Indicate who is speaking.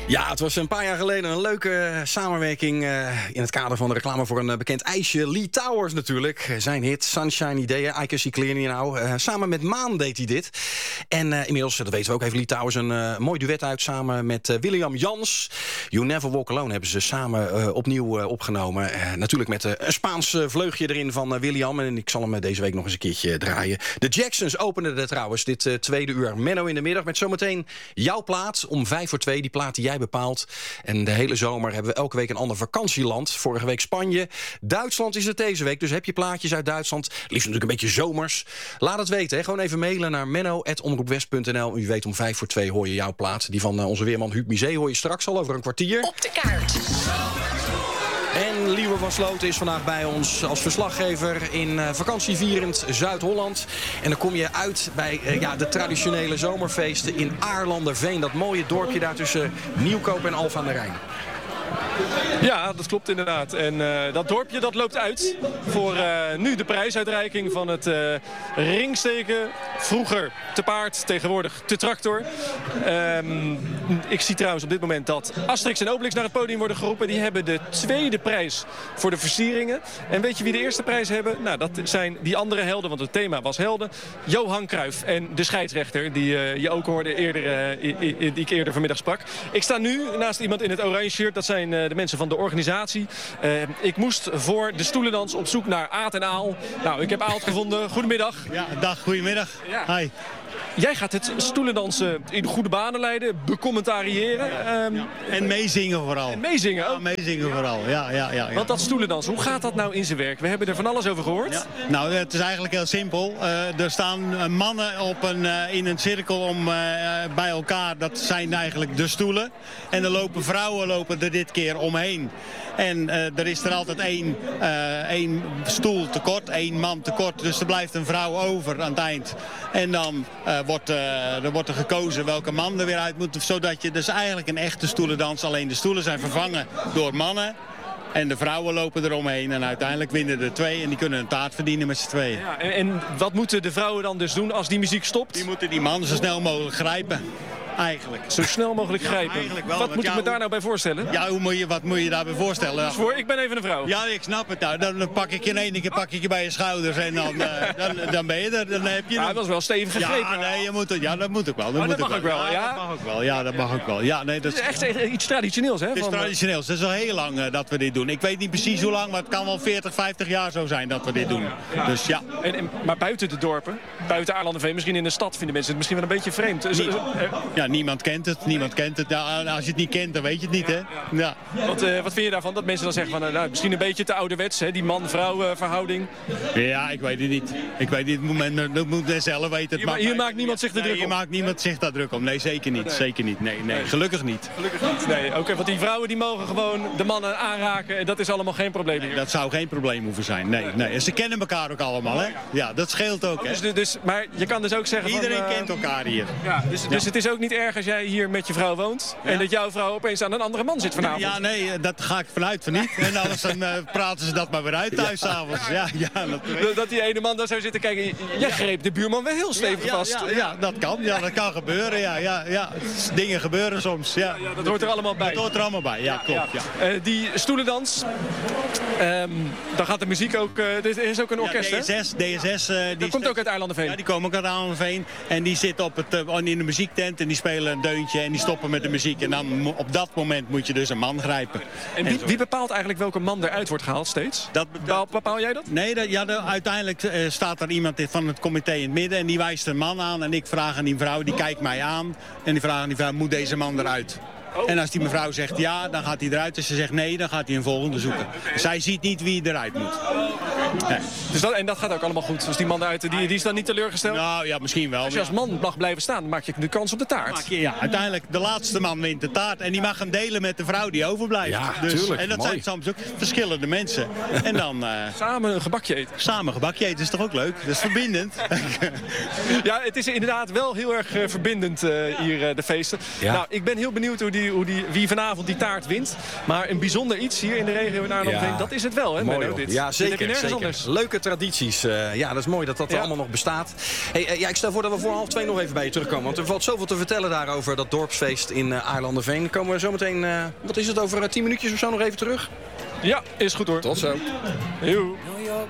Speaker 1: Ja, het was een paar jaar geleden een leuke samenwerking in het kader van de reclame voor een bekend ijsje. Lee Towers natuurlijk. Zijn hit Sunshine Ideeën, I Can See Clearly Now. Samen met Maan deed hij dit. En inmiddels, dat weten we ook, heeft Lee Towers een mooi duet uit samen met William Jans. You Never Walk Alone hebben ze samen opnieuw opgenomen. Natuurlijk met een Spaans vleugje erin van William. En ik zal hem deze week nog eens een keertje draaien. De Jacksons openden trouwens dit tweede uur. Menno in de middag met zometeen jouw plaat om 1:55. Die plaat die jij bepaalt. En de hele zomer hebben we elke week een ander vakantieland. Vorige week Spanje. Duitsland is het deze week. Dus heb je plaatjes uit Duitsland. Liefst natuurlijk een beetje zomers. Laat het weten. Hè. Gewoon even mailen naar menno@omroepwest.nl. U weet om 1:55 hoor je jouw plaat. Die van onze weerman Huub Misé hoor je straks al over een kwartier.
Speaker 2: Op de kaart.
Speaker 1: En Liewe van Sloten is vandaag bij ons als verslaggever in vakantievierend Zuid-Holland. En dan kom je uit bij de traditionele zomerfeesten in Aarlanderveen. Dat mooie dorpje daar tussen Nieuwkoop en Alphen aan de Rijn.
Speaker 3: Ja, dat klopt inderdaad. En dat dorpje dat loopt uit voor nu de prijsuitreiking van het ringsteken. Vroeger te paard, tegenwoordig te tractor. Ik zie trouwens op dit moment dat Asterix en Obelix naar het podium worden geroepen. Die hebben de tweede prijs voor de versieringen. En weet je wie de eerste prijs hebben? Nou, dat zijn die andere helden, want het thema was helden. Johan Cruijff en de scheidsrechter, die je ook hoorde eerder, die ik eerder vanmiddag sprak. Ik sta nu naast iemand in het oranje shirt. Dat zijn de mensen van de organisatie. Ik moest voor de stoelendans op zoek naar Aad en Aal. Nou, ik heb Aad gevonden. Goedemiddag.
Speaker 4: Ja, dag, goedemiddag.
Speaker 3: Ja.
Speaker 4: Hi.
Speaker 3: Jij gaat het stoelendansen in goede banen leiden, becommentariëren.
Speaker 4: En meezingen vooral.
Speaker 3: En meezingen ook.
Speaker 4: Ja, meezingen vooral, ja.
Speaker 3: Want dat stoelendansen, hoe gaat dat nou in zijn werk? We hebben er van alles over gehoord.
Speaker 4: Ja. Nou, het is eigenlijk heel simpel. Er staan mannen in een cirkel bij elkaar. Dat zijn eigenlijk de stoelen. En vrouwen lopen er dit keer omheen. En er is er altijd één stoel tekort, één man tekort. Dus er blijft een vrouw over aan het eind. En dan wordt er gekozen welke man er weer uit moet. Zodat je dus eigenlijk een echte stoelendans. Alleen de stoelen zijn vervangen door mannen. En de vrouwen lopen eromheen. En uiteindelijk winnen er 2. En die kunnen een taart verdienen met z'n tweeën.
Speaker 3: Ja, en wat moeten de vrouwen dan dus doen als die muziek stopt?
Speaker 4: Die moeten die man zo snel mogelijk grijpen. Eigenlijk.
Speaker 3: Zo snel mogelijk grijpen.
Speaker 4: Eigenlijk wel,
Speaker 3: wat moet ik me daar nou bij voorstellen?
Speaker 4: Ja, wat moet je daarbij voorstellen?
Speaker 3: Dus ik ben even een vrouw.
Speaker 4: Ja, ik snap het. Nou, dan pak ik je in één keer bij je schouders en dan ben je er. Dan heb je
Speaker 3: dat was wel stevig gegrepen.
Speaker 4: Ja, nee, dat moet ook wel.
Speaker 3: Dat mag ook wel, ja?
Speaker 4: Dat mag ook wel. Ja, dat mag ook wel. Ja, nee, dat
Speaker 3: is echt iets traditioneels, hè?
Speaker 4: Het is traditioneels. Het is al heel lang dat we dit doen. Ik weet niet precies hoe lang, maar het kan wel 40, 50 jaar zo zijn dat we dit doen.
Speaker 3: Ja.
Speaker 4: Dus ja.
Speaker 3: Maar buiten de dorpen, buiten Aarlanderveen, misschien in de stad vinden mensen het misschien wel een beetje vreemd.
Speaker 4: Ja, niemand kent het. Ja, als je het niet kent, dan weet je het niet, hè? Ja.
Speaker 3: Wat vind je daarvan? Dat mensen dan zeggen van, misschien een beetje te ouderwets, hè? Die man-vrouw verhouding.
Speaker 4: Ja, ik weet het niet. Ik weet niet. Dat moet men zelf weten.
Speaker 3: Hier maakt niemand zich er druk om.
Speaker 4: Hier maakt niemand zich daar druk om. Nee, zeker niet. Nee. Zeker niet. Nee, gelukkig niet.
Speaker 3: Gelukkig niet. Nee, oké, want die vrouwen die mogen gewoon de mannen aanraken en dat is allemaal geen probleem hier.
Speaker 4: Dat zou geen probleem hoeven zijn. Nee. En ze kennen elkaar ook allemaal, hè? Ja, dat scheelt ook, hè?
Speaker 3: Maar je kan dus ook zeggen
Speaker 4: iedereen kent elkaar hier.
Speaker 3: Ja, dus het is ook niet erg als jij hier met je vrouw woont en dat jouw vrouw opeens aan een andere man zit vanavond.
Speaker 4: Ja, nee, dat ga ik vanuit van niet. En anders dan praten ze dat maar weer uit thuis s'avonds. Ja,
Speaker 3: dat die ene man daar zou zitten kijken. Jij greep de buurman wel heel stevig vast.
Speaker 4: Ja, dat kan. Ja, dat kan gebeuren. Ja. Dingen gebeuren soms. Ja,
Speaker 3: dat hoort er allemaal bij.
Speaker 4: Dat hoort er allemaal bij, ja, klopt. Ja.
Speaker 3: Die stoelendans, dan gaat de muziek ook. Dit is ook een orkest, hè?
Speaker 4: DSS.
Speaker 3: Die komt ook uit Aarlanderveen.
Speaker 4: Ja, die komen ook uit Aarlanderveen. En die zitten in de muziektent en die spelen een deuntje en die stoppen met de muziek. En dan op dat moment moet je dus een man grijpen.
Speaker 3: En wie bepaalt eigenlijk welke man eruit wordt gehaald steeds? Bepaal jij dat?
Speaker 4: Nee, uiteindelijk staat er iemand van het comité in het midden en die wijst een man aan. En ik vraag aan die vrouw, die kijkt mij aan. En die vraagt aan die vrouw, moet deze man eruit? Oh. En als die mevrouw zegt ja, dan gaat hij eruit. Als ze zegt nee, dan gaat hij een volgende zoeken. Zij ziet niet wie eruit moet.
Speaker 3: Nee. Dus dat gaat ook allemaal goed. Dus die man eruit, die is dan niet teleurgesteld?
Speaker 4: Nou ja, misschien wel.
Speaker 3: Als je als man mag blijven staan, dan maak je de kans op de taart.
Speaker 4: Ja, uiteindelijk de laatste man wint de taart. En die mag hem delen met de vrouw die overblijft.
Speaker 1: Ja,
Speaker 4: dus,
Speaker 1: tuurlijk.
Speaker 4: En dat
Speaker 1: mooi.
Speaker 4: zijn soms ook verschillende mensen. En dan...
Speaker 3: samen een gebakje eten.
Speaker 4: Samen een gebakje eten is toch ook leuk? Dat is verbindend.
Speaker 3: Ja, het is inderdaad wel heel erg verbindend hier, de feesten. Ja. Nou, ik ben heel benieuwd wie vanavond die taart wint. Maar een bijzonder iets hier in de regio in Aarlanderveen, dat is het wel, hè?
Speaker 1: Mooi,
Speaker 3: Menno, dit.
Speaker 1: Ja, zeker.
Speaker 3: Dit heb je nergens anders.
Speaker 1: Leuke tradities. Ja, dat is mooi dat dat allemaal nog bestaat. Hey, ik stel voor dat we voor 1:30 nog even bij je terugkomen. Want er valt zoveel te vertellen daarover dat dorpsfeest in Aarlanderveen. Komen we zometeen, wat is het, over 10 minuutjes of zo nog even terug?
Speaker 3: Ja, is goed hoor.
Speaker 1: Tot zo.
Speaker 3: Joe.
Speaker 2: New York